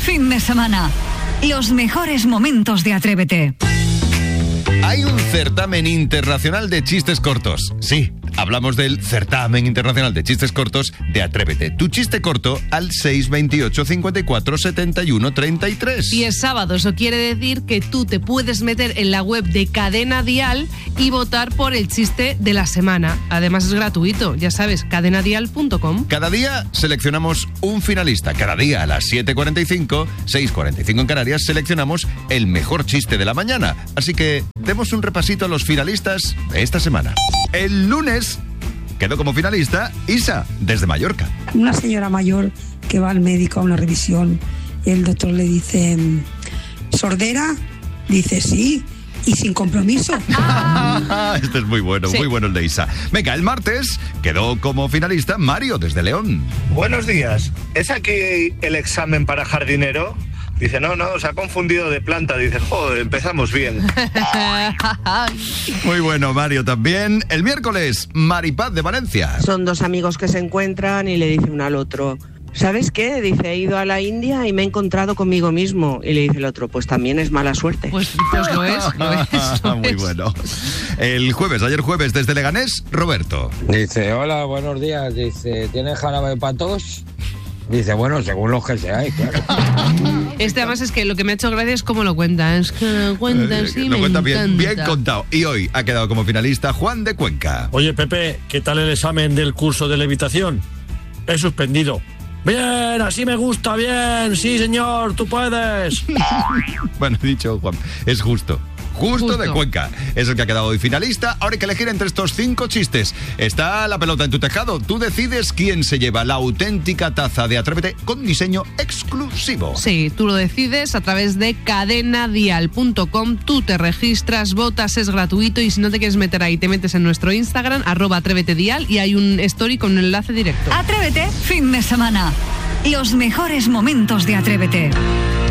fin de semana. Los mejores momentos de Atrévete. Hay un certamen internacional de chistes cortos. Sí, hablamos del certamen internacional de chistes cortos de Atrévete. Tu chiste corto al 628 54 71 33. Y es sábado, eso quiere decir que tú te puedes meter en la web de Cadena Dial y votar por el chiste de la semana. Además es gratuito, ya sabes, cadenadial.com. Cada día seleccionamos un finalista. Cada día a las 7:45, 6:45 en Canarias, seleccionamos el mejor chiste de la mañana. Así que demos un repasito a los finalistas de esta semana. El lunes quedó como finalista Isa, desde Mallorca. Una señora mayor que va al médico a una revisión y el doctor le dice, ¿sordera? Dice, sí, y sin compromiso. Este es muy bueno, sí. Muy bueno el de Isa. Venga, el martes quedó como finalista Mario, desde León. Buenos días. ¿Es aquí el examen para jardinero? Dice, no, se ha confundido de planta. Dice, joder, empezamos bien. Muy bueno, Mario, también. El miércoles, Maripaz, de Valencia. Son dos amigos que se encuentran y le dicen uno al otro, ¿sabes qué? Dice, he ido a la India y me he encontrado conmigo mismo. Y le dice el otro, pues también es mala suerte. Pues lo es. Muy bueno. Ayer jueves, desde Leganés, Roberto. Dice, hola, buenos días. Dice, ¿tienes jarabe para tos? Dice, bueno, según los que seáis, claro. Este además es que lo que me ha hecho gracia es cómo lo cuenta. Es que lo cuenta así, lo cuenta bien encanta. Contado. Y hoy ha quedado como finalista Juan de Cuenca. Oye, Pepe, ¿qué tal el examen del curso de levitación? He suspendido. Bien, así me gusta, bien. Sí, señor, tú puedes. Bueno, he dicho, Juan, es justo de Cuenca. Es el que ha quedado hoy finalista. Ahora hay que elegir entre estos 5 chistes. Está la pelota en tu tejado. Tú decides quién se lleva la auténtica taza de Atrévete con diseño exclusivo. Sí, tú lo decides a través de cadenadial.com. Tú te registras, votas, es gratuito. Y si no te quieres meter ahí, te metes en nuestro Instagram, @atrévetedial, y hay un story con un enlace directo. Atrévete, fin de semana. Los mejores momentos de Atrévete.